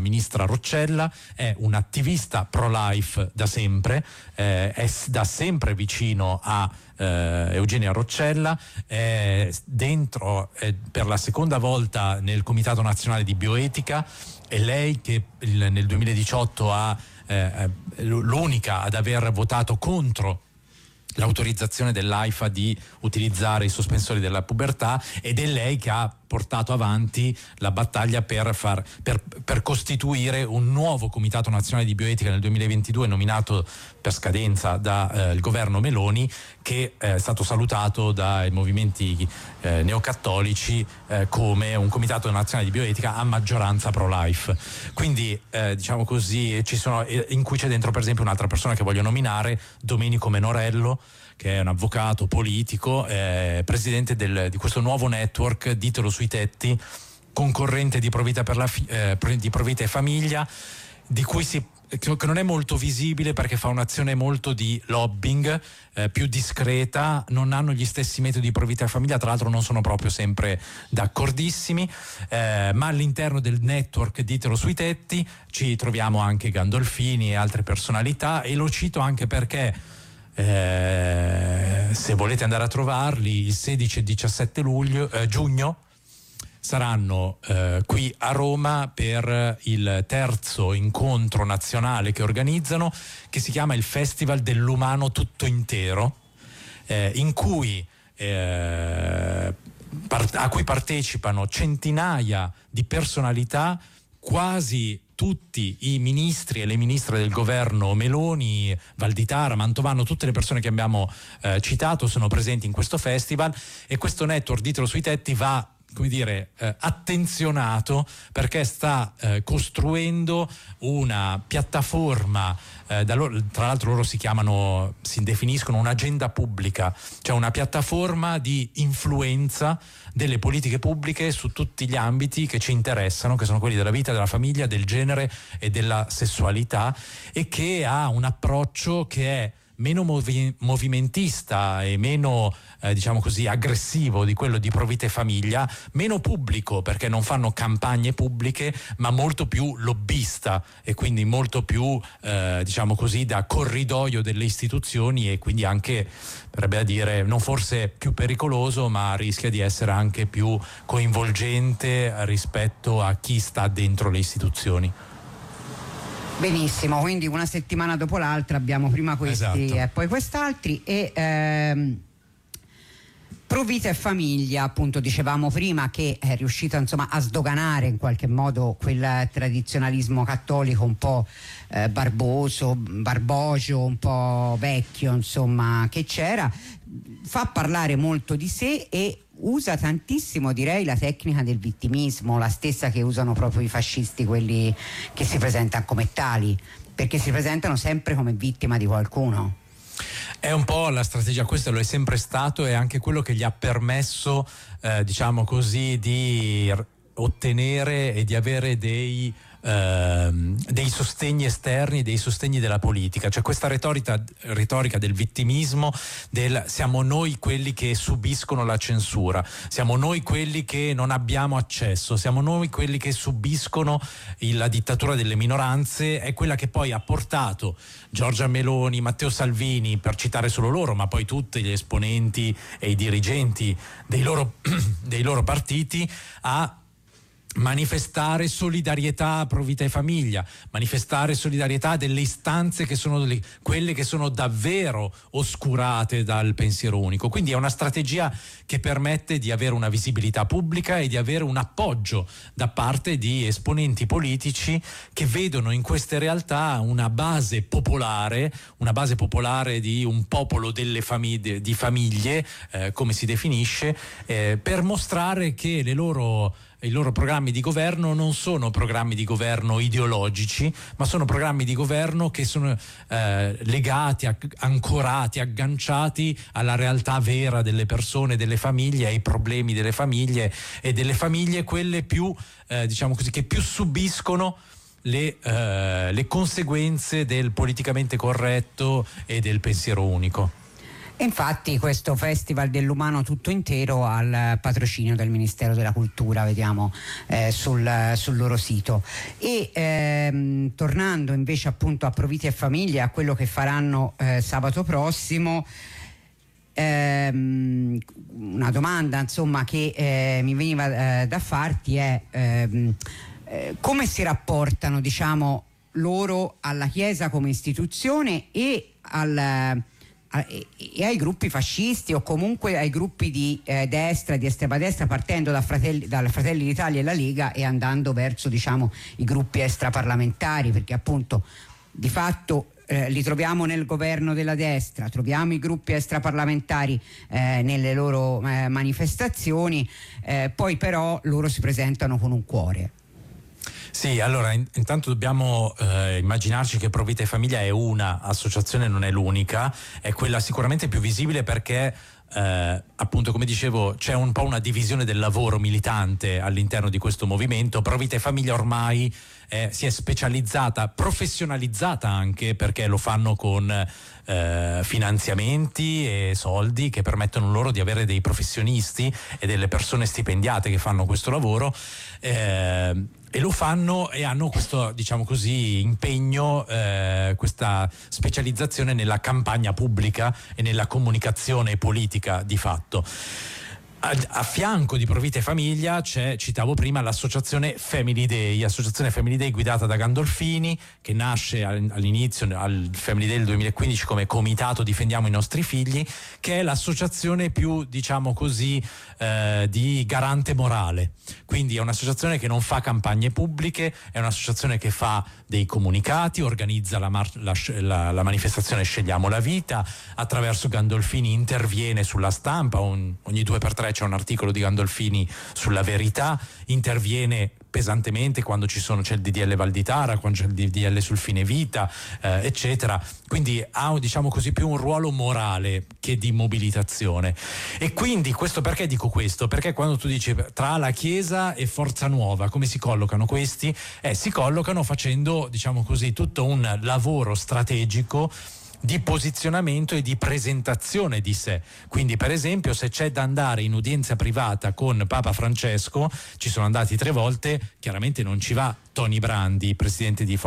ministra Roccella è un'attivista pro-life da sempre, è da sempre vicino a Eugenia Roccella, è dentro per la seconda volta nel Comitato Nazionale di Bioetica. È lei che nel 2018 l'unica ad aver votato contro l'autorizzazione dell'AIFA di utilizzare i sospensori della pubertà, ed è lei che ha portato avanti la battaglia per costituire un nuovo Comitato Nazionale di Bioetica nel 2022, nominato per scadenza dal governo Meloni, che è stato salutato dai movimenti neocattolici come un Comitato Nazionale di Bioetica a maggioranza pro-life. Quindi diciamo così, in cui c'è dentro per esempio un'altra persona che voglio nominare, Domenico Menorello, che è un avvocato politico, presidente di questo nuovo network, Ditelo sui tetti, concorrente di Provita di Provita e Famiglia, di cui che non è molto visibile perché fa un'azione molto di lobbying, più discreta. Non hanno gli stessi metodi di Provita e Famiglia, tra l'altro non sono proprio sempre d'accordissimi, ma all'interno del network Ditelo sui tetti ci troviamo anche Gandolfini e altre personalità, e lo cito anche perché se volete andare a trovarli, il 16 e 17 giugno saranno qui a Roma per il terzo incontro nazionale che organizzano, che si chiama il Festival dell'Umano Tutto Intero, in cui a cui partecipano centinaia di personalità, quasi tutti i ministri e le ministre del governo Meloni, Valditara, Mantovano, tutte le persone che abbiamo citato sono presenti in questo festival, e questo network Ditelo sui tetti va, come dire, attenzionato perché sta costruendo una piattaforma, tra l'altro loro si definiscono un'agenda pubblica, cioè una piattaforma di influenza delle politiche pubbliche su tutti gli ambiti che ci interessano, che sono quelli della vita, della famiglia, del genere e della sessualità, e che ha un approccio che è meno movimentista e meno diciamo così aggressivo di quello di Provita e Famiglia, meno pubblico perché non fanno campagne pubbliche, ma molto più lobbista e quindi molto più diciamo così da corridoio delle istituzioni, e quindi anche, verrebbe a dire, non forse più pericoloso, ma rischia di essere anche più coinvolgente rispetto a chi sta dentro le istituzioni. Benissimo, quindi una settimana dopo l'altra abbiamo prima questi e poi quest'altri, e Provita e Famiglia, appunto dicevamo prima che è riuscita insomma a sdoganare in qualche modo quel tradizionalismo cattolico un po' barbogio, un po' vecchio insomma che c'era, fa parlare molto di sé e usa tantissimo, direi, la tecnica del vittimismo, la stessa che usano proprio i fascisti, quelli che si presentano come tali, perché si presentano sempre come vittima di qualcuno. È un po' la strategia, questo lo è sempre stato, e anche quello che gli ha permesso diciamo così di ottenere e di avere dei sostegni esterni, dei sostegni della politica. Cioè questa retorica del vittimismo, del siamo noi quelli che subiscono la censura, siamo noi quelli che non abbiamo accesso, siamo noi quelli che subiscono la dittatura delle minoranze, è quella che poi ha portato Giorgia Meloni, Matteo Salvini, per citare solo loro, ma poi tutti gli esponenti e i dirigenti dei loro partiti, a manifestare solidarietà a Provita e Famiglia, manifestare solidarietà delle istanze che sono quelle che sono davvero oscurate dal pensiero unico. Quindi è una strategia che permette di avere una visibilità pubblica e di avere un appoggio da parte di esponenti politici che vedono in queste realtà una base popolare di un popolo delle famiglie, di famiglie, come si definisce, per mostrare che i loro programmi di governo non sono programmi di governo ideologici, ma sono programmi di governo che sono legati, ancorati, agganciati alla realtà vera delle persone, delle famiglie, ai problemi delle famiglie, e delle famiglie quelle più, diciamo così, che più subiscono le conseguenze del politicamente corretto e del pensiero unico. E infatti questo Festival dell'Umano tutto intero ha il patrocinio del Ministero della Cultura, vediamo sul loro sito. E tornando invece appunto a Provite e Famiglia, a quello che faranno sabato prossimo, una domanda insomma che mi veniva da farti è come si rapportano, diciamo, loro alla Chiesa come istituzione e ai gruppi fascisti o comunque ai gruppi di destra, di estrema destra, partendo dal Fratelli d'Italia e la Lega e andando verso, diciamo, i gruppi extraparlamentari, perché appunto di fatto li troviamo nel governo della destra, troviamo i gruppi extraparlamentari nelle loro manifestazioni, poi però loro si presentano con un cuore. Sì, allora intanto dobbiamo immaginarci che Provite e Famiglia è una associazione, non è l'unica, è quella sicuramente più visibile perché appunto, come dicevo, c'è un po' una divisione del lavoro militante all'interno di questo movimento. Provite e Famiglia ormai si è specializzata, professionalizzata anche, perché lo fanno con finanziamenti e soldi che permettono loro di avere dei professionisti e delle persone stipendiate che fanno questo lavoro, e lo fanno e hanno questo, diciamo così, impegno, questa specializzazione nella campagna pubblica e nella comunicazione politica di fatto. A fianco di Provite e Famiglia c'è, citavo prima, l'associazione Family Day guidata da Gandolfini, che nasce all'inizio, al Family Day del 2015, come Comitato Difendiamo i Nostri Figli, che è l'associazione più, diciamo così, di garante morale. Quindi è un'associazione che non fa campagne pubbliche, è un'associazione che fa dei comunicati, organizza la manifestazione Scegliamo la Vita, attraverso Gandolfini interviene sulla stampa, ogni 2x3 c'è un articolo di Gandolfini sulla Verità, interviene pesantemente quando c'è il DDL Valditara, quando c'è il DDL sul fine vita, eccetera. Quindi ha, diciamo così, più un ruolo morale che di mobilitazione. E quindi perché dico questo? Perché quando tu dici tra la Chiesa e Forza Nuova, come si collocano questi? Si collocano facendo, diciamo così, tutto un lavoro strategico di posizionamento e di presentazione di sé. Di per esempio, se c'è da andare in udienza privata con Papa Francesco, ci sono andati 3 volte, chiaramente non ci va Tony Brandi, presidente di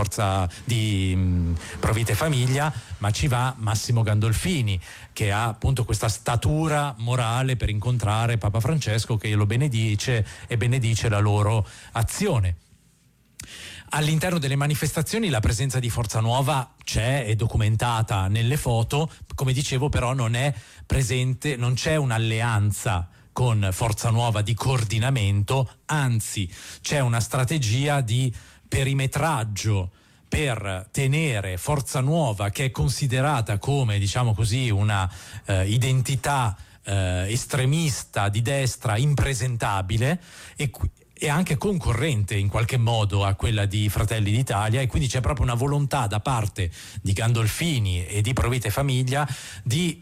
Provite Famiglia, ma ci va Massimo Gandolfini, che ha appunto questa statura morale per incontrare Papa Francesco, che lo benedice e benedice la loro azione. All'interno delle manifestazioni la presenza di Forza Nuova c'è, è documentata nelle foto, come dicevo, però non è presente, non c'è un'alleanza con Forza Nuova di coordinamento, anzi c'è una strategia di perimetraggio per tenere Forza Nuova, che è considerata come, diciamo così, una identità estremista di destra impresentabile e anche concorrente in qualche modo a quella di Fratelli d'Italia, e quindi c'è proprio una volontà da parte di Gandolfini e di Provite Famiglia di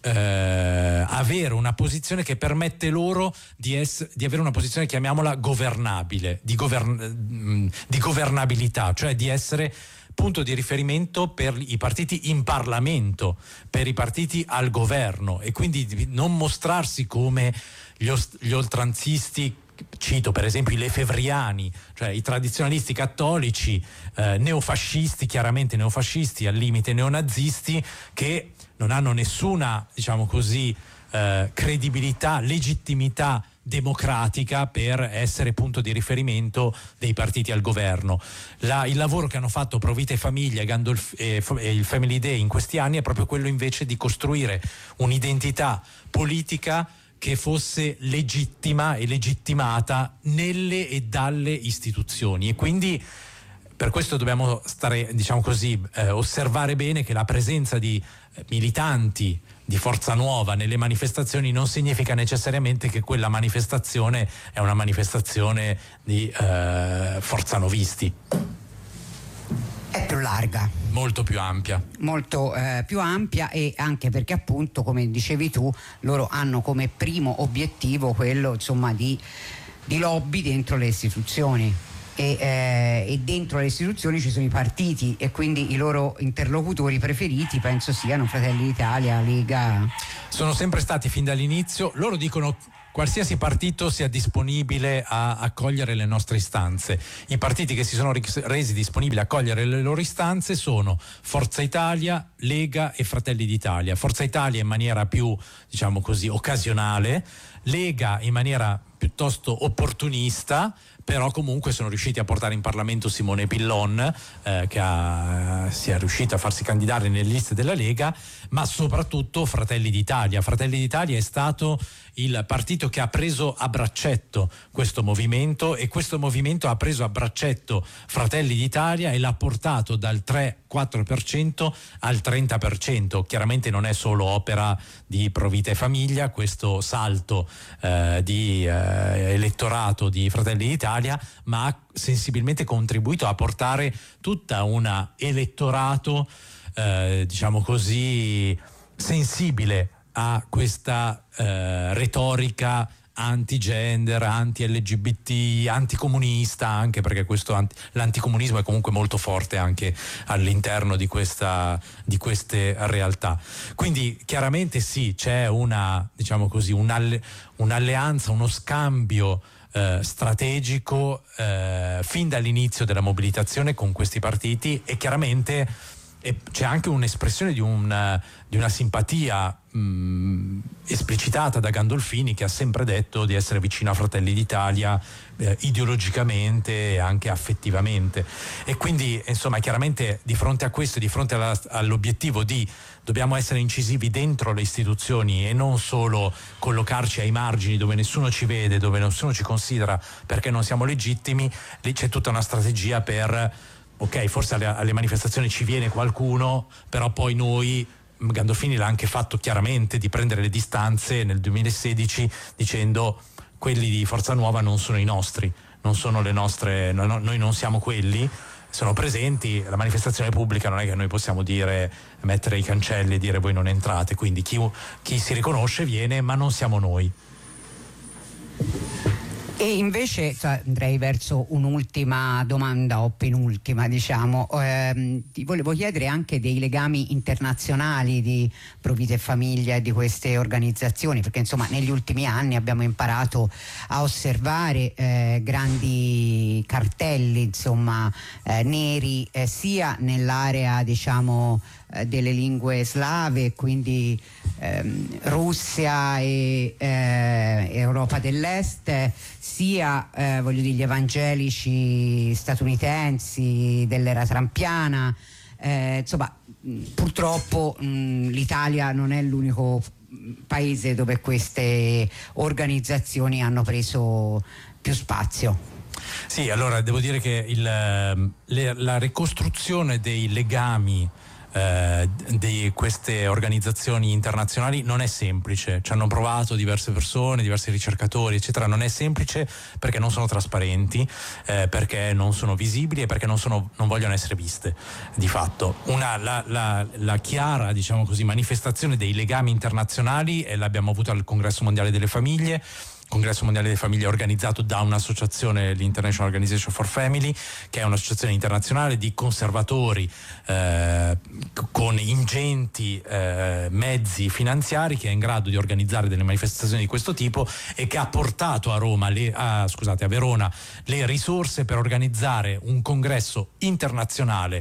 avere una posizione che permette loro di avere una posizione, chiamiamola governabile, di governabilità, cioè di essere punto di riferimento per i partiti in Parlamento, per i partiti al governo, e quindi di non mostrarsi come gli oltranzisti. Cito per esempio i lefevriani, cioè i tradizionalisti cattolici, neofascisti, chiaramente neofascisti, al limite neonazisti, che non hanno nessuna, diciamo così, credibilità, legittimità democratica per essere punto di riferimento dei partiti al governo. Il lavoro che hanno fatto Provite Famiglia e il Family Day in questi anni è proprio quello invece di costruire un'identità politica che fosse legittima e legittimata nelle e dalle istituzioni, e quindi per questo dobbiamo stare, diciamo così, osservare bene che la presenza di militanti di Forza Nuova nelle manifestazioni non significa necessariamente che quella manifestazione è una manifestazione di forzanovisti. È più larga, molto più ampia, più ampia, e anche perché appunto, come dicevi tu, loro hanno come primo obiettivo quello, insomma, di lobby dentro le istituzioni. e dentro le istituzioni ci sono i partiti e quindi i loro interlocutori preferiti penso siano Fratelli d'Italia, Lega. Sono sempre stati fin dall'inizio, loro dicono qualsiasi partito sia disponibile a accogliere le nostre istanze. I partiti che si sono resi disponibili a accogliere le loro istanze sono Forza Italia, Lega e Fratelli d'Italia. Forza Italia in maniera più, diciamo così, occasionale, Lega in maniera piuttosto opportunista, però comunque sono riusciti a portare in Parlamento Simone Pillon, che si è riuscito a farsi candidare nelle liste della Lega, ma soprattutto Fratelli d'Italia. Fratelli d'Italia è stato il partito che ha preso a braccetto questo movimento, e questo movimento ha preso a braccetto Fratelli d'Italia e l'ha portato dal 3-4% al 30%. Chiaramente non è solo opera di Pro Vita e Famiglia questo salto di elettorato di Fratelli d'Italia, ma ha sensibilmente contribuito a portare tutta una elettorato diciamo così sensibile a questa retorica anti-gender, anti-LGBT, anticomunista, anche perché l'anticomunismo è comunque molto forte anche all'interno di queste realtà. Quindi chiaramente sì, c'è diciamo così, un'alleanza, uno scambio strategico fin dall'inizio della mobilitazione con questi partiti, e chiaramente c'è anche un'espressione di una simpatia esplicitata da Gandolfini, che ha sempre detto di essere vicino a Fratelli d'Italia ideologicamente e anche affettivamente, e quindi insomma chiaramente di fronte a questo, di fronte all'obiettivo di dobbiamo essere incisivi dentro le istituzioni e non solo collocarci ai margini dove nessuno ci vede, dove nessuno ci considera perché non siamo legittimi, lì c'è tutta una strategia per ok, forse alle manifestazioni ci viene qualcuno, però poi noi, Gandolfini l'ha anche fatto chiaramente, di prendere le distanze nel 2016 dicendo quelli di Forza Nuova non sono i nostri, non sono le nostre, noi non siamo quelli, sono presenti, la manifestazione pubblica non è che noi possiamo dire, mettere i cancelli e dire voi non entrate, quindi chi si riconosce viene, ma non siamo noi. E invece andrei verso un'ultima domanda, o penultima diciamo, ti volevo chiedere anche dei legami internazionali di Pro Vita e Famiglia e di queste organizzazioni, perché insomma negli ultimi anni abbiamo imparato a osservare grandi cartelli insomma neri sia nell'area diciamo delle lingue slave, quindi Russia e Europa dell'Est, sia voglio dire gli evangelici statunitensi dell'era trampiana, insomma purtroppo l'Italia non è l'unico paese dove queste organizzazioni hanno preso più spazio. Sì, allora devo dire che la ricostruzione dei legami di queste organizzazioni internazionali non è semplice, ci hanno provato diverse persone, diversi ricercatori eccetera, non è semplice perché non sono trasparenti, perché non sono visibili e perché non vogliono essere viste di fatto. La chiara diciamo così manifestazione dei legami internazionali l'abbiamo avuta al Congresso Mondiale delle Famiglie, organizzato da un'associazione, l'International Organization for Family, che è un'associazione internazionale di conservatori con ingenti mezzi finanziari, che è in grado di organizzare delle manifestazioni di questo tipo e che ha portato a Verona le risorse per organizzare un congresso internazionale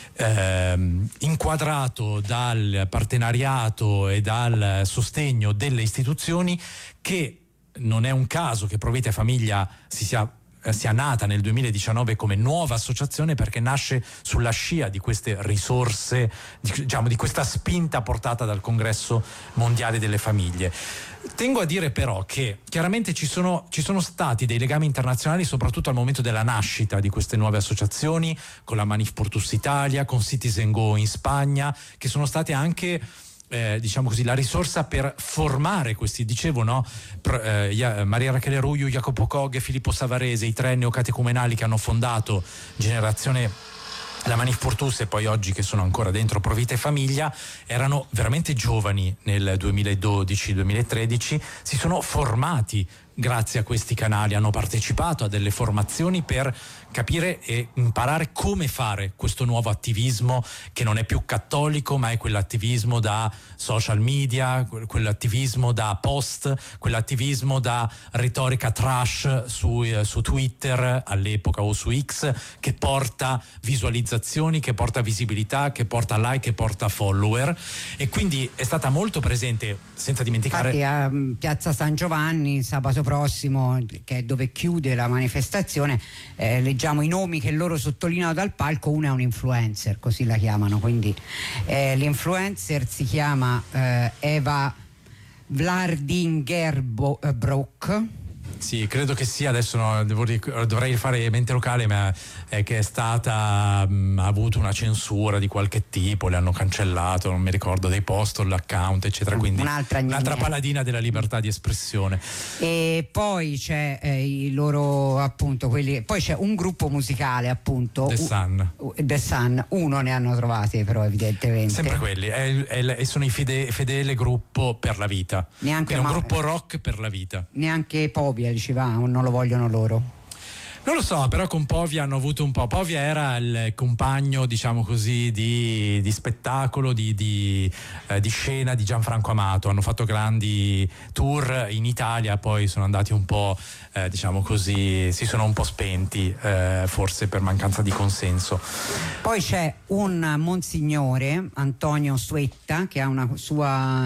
inquadrato dal partenariato e dal sostegno delle istituzioni, che non è un caso che Pro Vita e Famiglia sia nata nel 2019 come nuova associazione, perché nasce sulla scia di queste risorse, diciamo di questa spinta portata dal Congresso Mondiale delle Famiglie. Tengo a dire però che chiaramente ci sono stati dei legami internazionali soprattutto al momento della nascita di queste nuove associazioni, con la Manif Portus Italia, con Citizen Go in Spagna, che sono state anche diciamo così la risorsa per formare questi, dicevo no, Maria Rachele Ruiu, Jacopo Coghe, Filippo Savarese, i tre neocatecumenali che hanno fondato la Manif Portus e poi oggi che sono ancora dentro Pro Vita e Famiglia, erano veramente giovani nel 2012-2013, si sono formati grazie a questi canali hanno partecipato a delle formazioni per capire e imparare come fare questo nuovo attivismo che non è più cattolico, ma è quell'attivismo da social media, quell'attivismo da post, quell'attivismo da retorica trash su Twitter all'epoca o su X, che porta visualizzazioni, che porta visibilità, che porta like, che porta follower, e quindi è stata molto presente, senza dimenticare. Infatti a Piazza San Giovanni sabato prossimo, che è dove chiude la manifestazione, leggiamo i nomi che loro sottolineano dal palco. Una è un influencer, così la chiamano, quindi l'influencer si chiama Eva Vlardingerbroek. Sì, credo che sia, adesso dovrei fare mente locale, ma è che è stata ha avuto una censura di qualche tipo, le hanno cancellato, non mi ricordo, dei post, l'account, eccetera, quindi un'altra paladina della libertà di espressione. E poi c'è i loro, appunto, quelli, poi c'è un gruppo musicale, appunto, The Sun, uno ne hanno trovati però evidentemente. Sempre quelli, e sono i fedele gruppo per la vita, neanche, è un gruppo rock per la vita. Neanche Povia diceva, non lo vogliono loro. Non lo so, però con Povia hanno avuto un po'. Povia era il compagno, diciamo così, di spettacolo, di scena di Gianfranco Amato. Hanno fatto grandi tour in Italia, poi sono andati un po', diciamo così, si sono un po' spenti, forse per mancanza di consenso. Poi c'è un monsignore, Antonio Suetta, che ha una sua...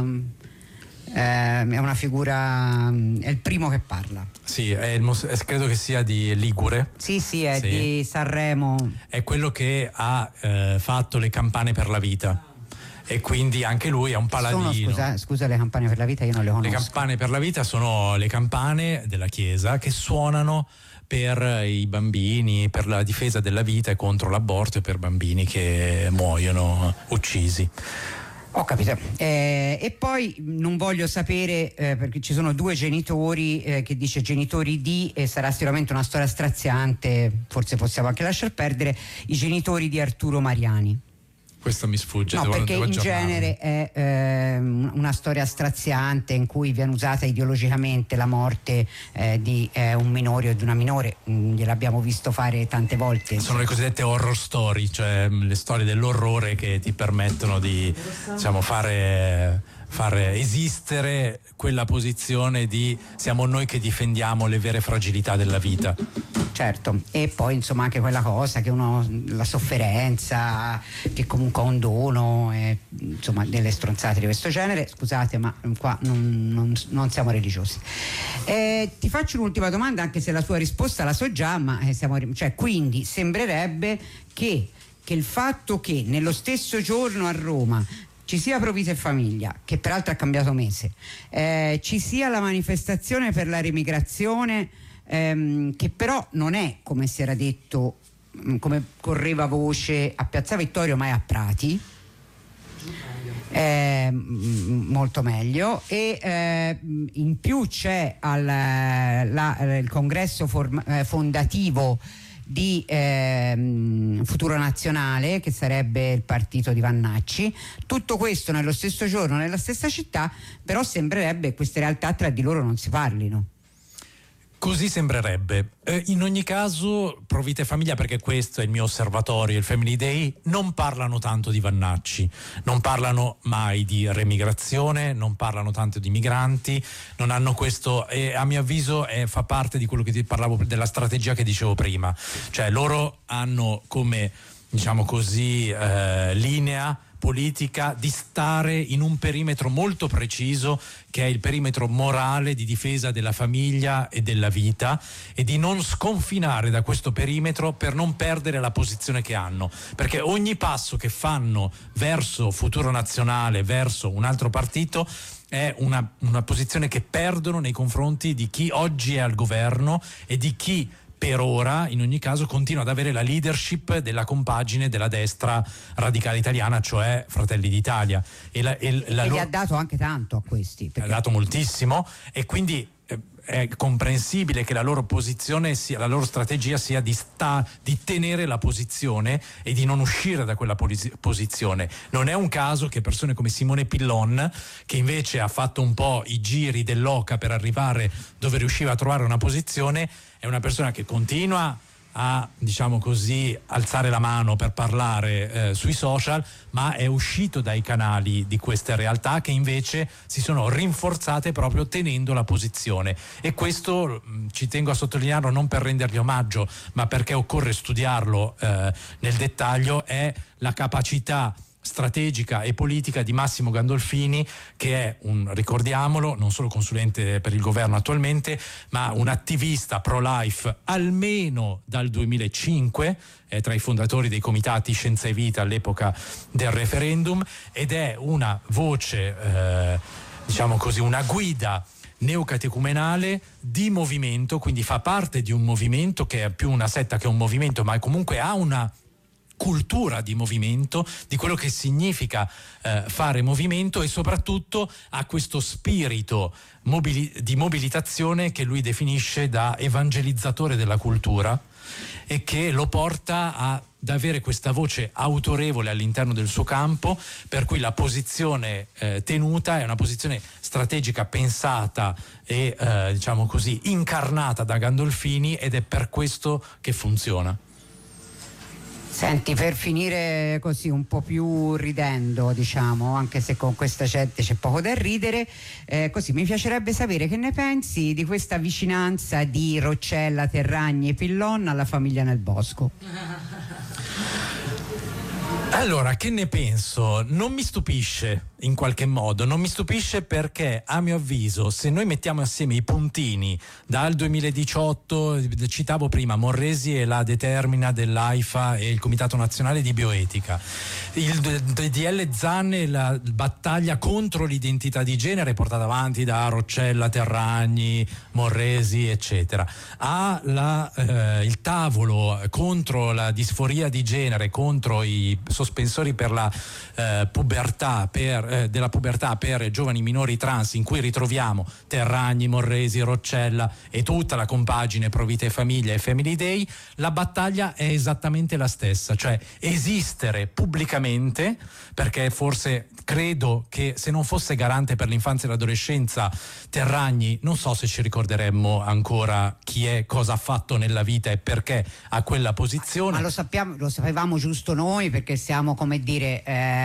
è una figura, è il primo che parla. Sì, credo che sia di Ligure. Sì, è di Sanremo. È quello che ha fatto le campane per la vita, e quindi anche lui è un paladino. Scusa, le campane per la vita io non le conosco. Le campane per la vita sono le campane della Chiesa che suonano per i bambini, per la difesa della vita e contro l'aborto, e per bambini che muoiono uccisi. Ho capito. E poi non voglio sapere, perché ci sono due genitori, che dice genitori di, e sarà sicuramente una storia straziante, forse possiamo anche lasciar perdere, i genitori di Arturo Mariani. Questo mi sfugge. No, perché in genere è una storia straziante in cui viene usata ideologicamente la morte di un minore o di una minore. Gliel'abbiamo visto fare tante volte. Sono le cosiddette horror story, cioè le storie dell'orrore che ti permettono di, diciamo, fare esistere quella posizione di siamo noi che difendiamo le vere fragilità della vita. Certo, e poi insomma anche quella cosa che la sofferenza, che comunque ha un dono, insomma delle stronzate di questo genere. Scusate, ma qua non siamo religiosi. Ti faccio un'ultima domanda, anche se la tua risposta la so già, ma quindi sembrerebbe che il fatto che nello stesso giorno a Roma ci sia Pro Vita e Famiglia, che peraltro ha cambiato mese, ci sia la manifestazione per la remigrazione, che però non è, come si era detto, come correva voce, a Piazza Vittorio, ma è a Prati, molto meglio, e in più c'è il congresso fondativo di Futuro Nazionale, che sarebbe il partito di Vannacci. Tutto questo nello stesso giorno, nella stessa città, però sembrerebbe che queste realtà tra di loro non si parlino. Così sembrerebbe. In ogni caso, Pro Vita e Famiglia, perché questo è il mio osservatorio, il Family Day, non parlano tanto di Vannacci, non parlano mai di remigrazione, non parlano tanto di migranti, non hanno questo, e a mio avviso fa parte di quello che ti parlavo, della strategia che dicevo prima. Cioè loro hanno come, diciamo così, linea politica di stare in un perimetro molto preciso, che è il perimetro morale di difesa della famiglia e della vita, e di non sconfinare da questo perimetro per non perdere la posizione che hanno, perché ogni passo che fanno verso Futuro Nazionale, verso un altro partito, è una posizione che perdono nei confronti di chi oggi è al governo e di chi per ora, in ogni caso, continua ad avere la leadership della compagine della destra radicale italiana, cioè Fratelli d'Italia. E gli ha dato anche tanto a questi. Ha dato moltissimo, e quindi è comprensibile che la loro posizione sia, la loro strategia sia di tenere la posizione e di non uscire da quella posizione. Non è un caso che persone come Simone Pillon, che invece ha fatto un po' i giri dell'oca per arrivare dove riusciva a trovare una posizione, è una persona che continua a, diciamo così, alzare la mano per parlare sui social, ma è uscito dai canali di queste realtà che invece si sono rinforzate proprio tenendo la posizione. E questo ci tengo a sottolinearlo non per rendergli omaggio, ma perché occorre studiarlo nel dettaglio, è la capacità strategica e politica di Massimo Gandolfini, che è ricordiamolo, non solo consulente per il governo attualmente, ma un attivista pro-life almeno dal 2005, è tra i fondatori dei comitati Scienza e Vita all'epoca del referendum, ed è una voce, diciamo così, una guida neocatecumenale di movimento, quindi fa parte di un movimento che è più una setta che un movimento, ma comunque ha una cultura di movimento, di quello che significa fare movimento, e soprattutto ha questo spirito di mobilitazione che lui definisce da evangelizzatore della cultura, e che lo porta ad avere questa voce autorevole all'interno del suo campo, per cui la posizione tenuta è una posizione strategica pensata e diciamo così incarnata da Gandolfini, ed è per questo che funziona. Senti, per finire così un po' più ridendo, diciamo, anche se con questa gente c'è poco da ridere, così mi piacerebbe sapere che ne pensi di questa vicinanza di Roccella, Terragni e Pillon alla famiglia Nel Bosco. Allora, che ne penso? Non mi stupisce in qualche modo, non mi stupisce perché, a mio avviso, se noi mettiamo assieme i puntini dal 2018, citavo prima Morresi e la determina dell'AIFA e il Comitato Nazionale di Bioetica, il DDL Zan e la battaglia contro l'identità di genere portata avanti da Roccella, Terragni, Morresi, eccetera, il tavolo contro la disforia di genere, contro i sospensori per la pubertà, della pubertà per giovani minori trans, in cui ritroviamo Terragni, Morresi, Roccella e tutta la compagine Pro Vita e Famiglia e Family Day. La battaglia è esattamente la stessa, cioè esistere pubblicamente, perché forse credo che se non fosse garante per l'infanzia e l'adolescenza Terragni, non so se ci ricorderemmo ancora chi è, cosa ha fatto nella vita e perché ha quella posizione. Ma lo sapevamo giusto noi, perché siamo, come dire,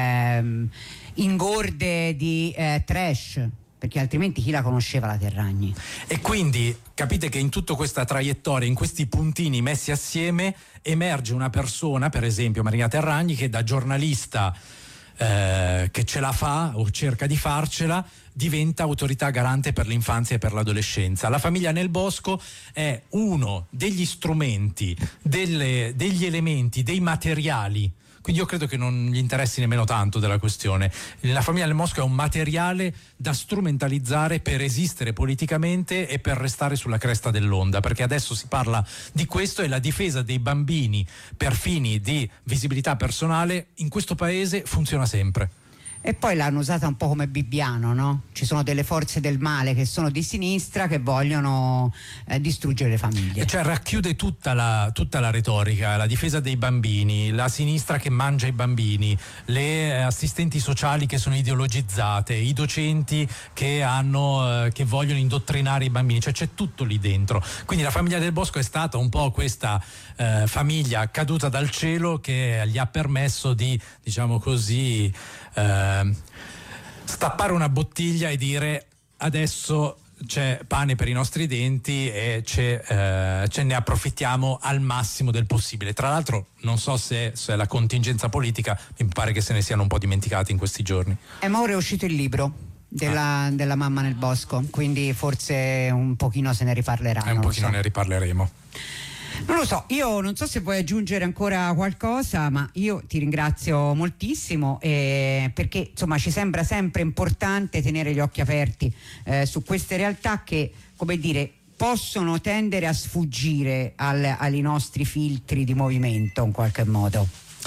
ingorde di trash, perché altrimenti chi la conosceva la Terragni? E quindi capite che in tutta questa traiettoria, in questi puntini messi assieme, emerge una persona, per esempio Marina Terragni, che da giornalista che ce la fa o cerca di farcela, diventa autorità garante per l'infanzia e per l'adolescenza. La famiglia Nel Bosco è uno degli strumenti, degli elementi, dei materiali. Quindi io credo che non gli interessi nemmeno tanto della questione. La famiglia Nel Bosco è un materiale da strumentalizzare per esistere politicamente e per restare sulla cresta dell'onda, perché adesso si parla di questo, e la difesa dei bambini per fini di visibilità personale in questo paese funziona sempre. E poi l'hanno usata un po' come Bibbiano, no? Ci sono delle forze del male che sono di sinistra che vogliono distruggere le famiglie. Cioè racchiude tutta la retorica, la difesa dei bambini, la sinistra che mangia i bambini, le assistenti sociali che sono ideologizzate, i docenti che vogliono indottrinare i bambini, cioè c'è tutto lì dentro. Quindi la famiglia Del Bosco è stata un po' questa famiglia caduta dal cielo che gli ha permesso di, diciamo così, stappare una bottiglia e dire: adesso c'è pane per i nostri denti e ce ne approfittiamo al massimo del possibile. Tra l'altro non so se la contingenza politica, mi pare che se ne siano un po' dimenticati in questi giorni. Ma ora è uscito il libro della mamma Nel Bosco, quindi forse un pochino se ne riparleranno. Un pochino ne riparleremo. Non lo so, io non so se vuoi aggiungere ancora qualcosa, ma io ti ringrazio moltissimo, perché insomma ci sembra sempre importante tenere gli occhi aperti su queste realtà che, come dire, possono tendere a sfuggire ai nostri filtri di movimento in qualche modo.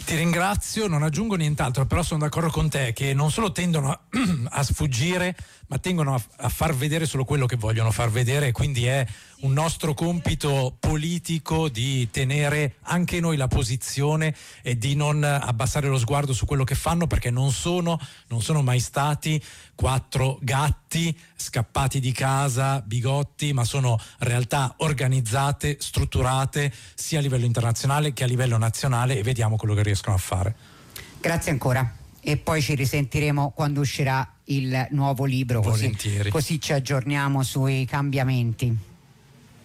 Ti ringrazio, non aggiungo nient'altro, però sono d'accordo con te che non solo tendono a sfuggire, ma tendono a far vedere solo quello che vogliono far vedere, e quindi è un nostro compito politico di tenere anche noi la posizione e di non abbassare lo sguardo su quello che fanno, perché non sono mai stati 4 gatti scappati di casa, bigotti, ma sono realtà organizzate, strutturate sia a livello internazionale che a livello nazionale, e vediamo quello che riescono a fare. Grazie ancora, e poi ci risentiremo quando uscirà il nuovo libro, così ci aggiorniamo sui cambiamenti.